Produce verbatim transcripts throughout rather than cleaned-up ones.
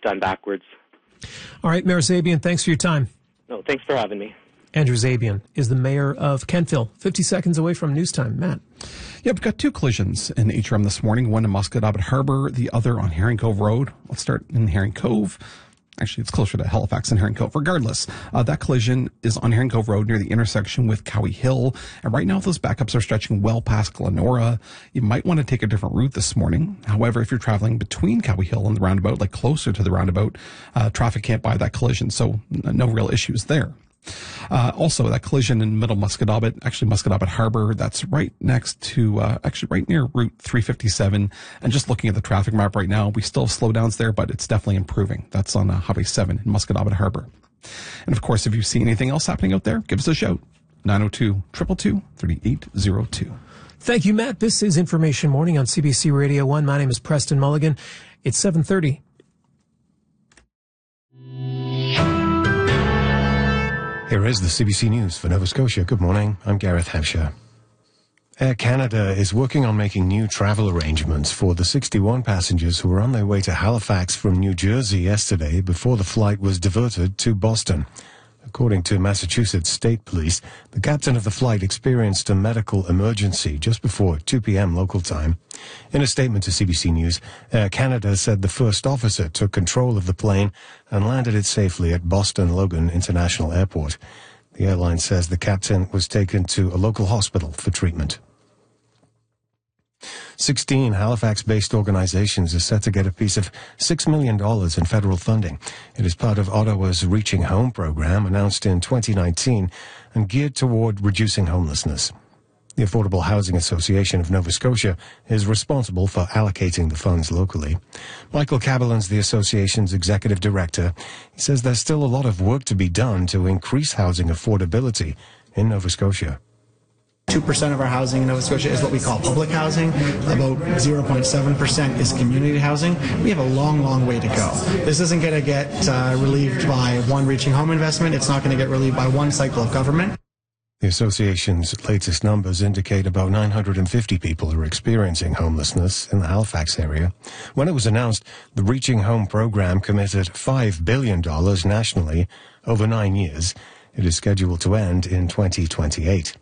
done backwards. All right, Mayor Zabian, thanks for your time. No, thanks for having me. Andrew Zabian is the mayor of Kentville, fifty seconds away from news time. Matt. Yeah, we've got two collisions in H R M this morning, one in Musquodoboit Harbor, the other on Herring Cove Road. Let's start in Herring Cove. Actually, it's closer to Halifax than Herring Cove. Regardless, uh, that collision is on Herring Cove Road near the intersection with Cowie Hill. And right now, those backups are stretching well past Glenora. You might want to take a different route this morning. However, if you're traveling between Cowie Hill and the roundabout, like closer to the roundabout, uh, traffic can't buy that collision. So n- no real issues there. Uh, also, that collision in Middle Musquodoboit, actually Musquodoboit Harbor, that's right next to, uh, actually right near Route three fifty-seven. And just looking at the traffic map right now, we still have slowdowns there, but it's definitely improving. That's on uh, Highway seven in Musquodoboit Harbor. And of course, if you see anything else happening out there, give us a shout. nine oh two, two two two, three eight oh two. Thank you, Matt. This is Information Morning on C B C Radio one. My name is Preston Mulligan. It's seven thirty. Here is the C B C News for Nova Scotia. Good morning. I'm Gareth Hampshire. Air Canada is working on making new travel arrangements for the sixty-one passengers who were on their way to Halifax from New Jersey yesterday before the flight was diverted to Boston. According to Massachusetts State Police, the captain of the flight experienced a medical emergency just before two p.m. local time. In a statement to C B C News, Air Canada said the first officer took control of the plane and landed it safely at Boston Logan International Airport. The airline says the captain was taken to a local hospital for treatment. sixteen Halifax-based organizations are set to get a piece of six million dollars in federal funding. It is part of Ottawa's Reaching Home program, announced in twenty nineteen and geared toward reducing homelessness. The Affordable Housing Association of Nova Scotia is responsible for allocating the funds locally. Michael Cabelin's the association's executive director. He says there's still a lot of work to be done to increase housing affordability in Nova Scotia. two percent of our housing in Nova Scotia is what we call public housing. About zero point seven percent is community housing. We have a long, long way to go. This isn't going to get uh, relieved by one Reaching Home investment. It's not going to get relieved by one cycle of government. The association's latest numbers indicate about nine hundred fifty people are experiencing homelessness in the Halifax area. When it was announced, the Reaching Home program committed five billion dollars nationally over nine years. It is scheduled to end in twenty twenty-eight.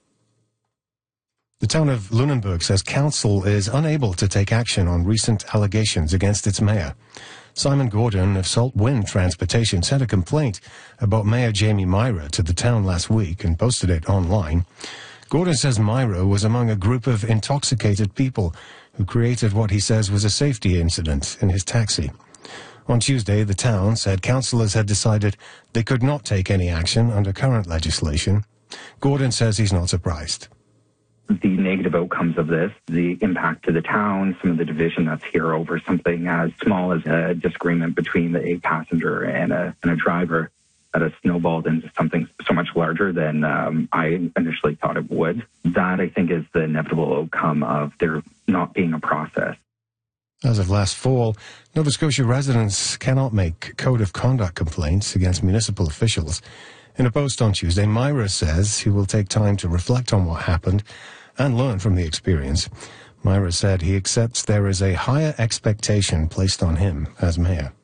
The town of Lunenburg says council is unable to take action on recent allegations against its mayor. Simon Gordon of Salt Wind Transportation sent a complaint about Mayor Jamie Myra to the town last week and posted it online. Gordon says Myra was among a group of intoxicated people who created what he says was a safety incident in his taxi. On Tuesday, the town said councillors had decided they could not take any action under current legislation. Gordon says he's not surprised. The negative outcomes of this, the impact to the town, some of the division that's here over something as small as a disagreement between a passenger and a, and a driver, that has snowballed into something so much larger than um, I initially thought it would. That, I think, is the inevitable outcome of there not being a process. As of last fall, Nova Scotia residents cannot make code of conduct complaints against municipal officials. In a post on Tuesday, Myra says he will take time to reflect on what happened and learn from the experience. Myra said he accepts there is a higher expectation placed on him as mayor.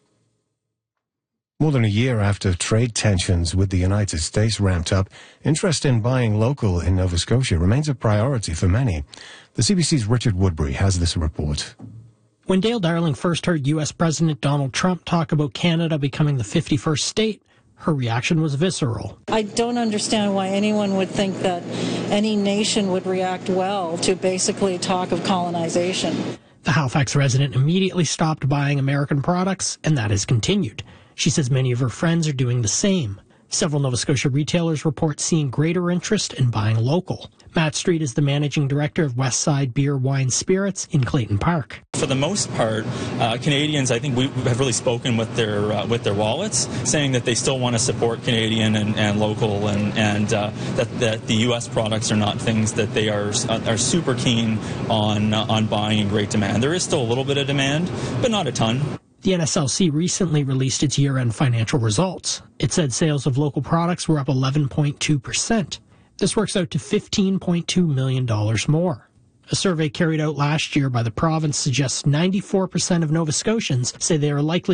More than a year after trade tensions with the United States ramped up, interest in buying local in Nova Scotia remains a priority for many. The C B C's Richard Woodbury has this report. When Dale Darling first heard U S President Donald Trump talk about Canada becoming the fifty-first state, her reaction was visceral. I don't understand why anyone would think that any nation would react well to basically talk of colonization. The Halifax resident immediately stopped buying American products, and that has continued. She says many of her friends are doing the same. Several Nova Scotia retailers report seeing greater interest in buying local. Matt Street is the managing director of Westside Beer, Wine, Spirits in Clayton Park. For the most part, uh, Canadians, I think we have really spoken with their uh, with their wallets, saying that they still want to support Canadian and, and local, and and uh, that that the U S products are not things that they are are super keen on uh, on buying in great demand. There is still a little bit of demand, but not a ton. The N S L C recently released its year-end financial results. It said sales of local products were up eleven point two percent. This works out to fifteen point two million dollars more. A survey carried out last year by the province suggests ninety-four percent of Nova Scotians say they are likely